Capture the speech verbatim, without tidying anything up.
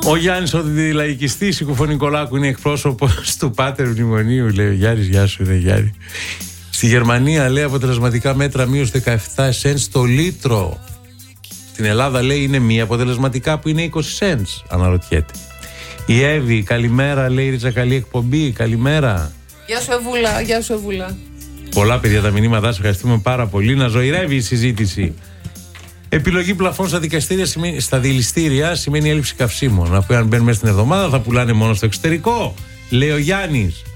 Ο Γιάννης, ο λαϊκιστής, η Κουφονικολάκου, είναι εκπρόσωπος του Πάτερ Μνημονίου, λέει ο Γιάννης. Γεια σου, ρε Γιάννη. Στη Γερμανία, λέει, αποτελεσματικά μέτρα μείωση δεκαεπτά σεντ στο λίτρο. Στην Ελλάδα, λέει, είναι μη αποτελεσματικά που είναι είκοσι σεντ. Αναρωτιέται. Η Εύη, καλημέρα, λέει, Ρίτσα, καλή εκπομπή. Καλημέρα. Γεια σου, Εβούλα. Γεια σου, Εβούλα. Πολλά παιδιά τα μηνύματά σας, ευχαριστούμε πάρα πολύ. Να ζωηρεύει η συζήτηση. Επιλογή πλαφών στα δικαστήρια, στα δηληστήρια σημαίνει έλλειψη καυσίμων. Αφού αν μπαίνουν μέσα στην εβδομάδα θα πουλάνε μόνο στο εξωτερικό, λέει ο Γιάννης.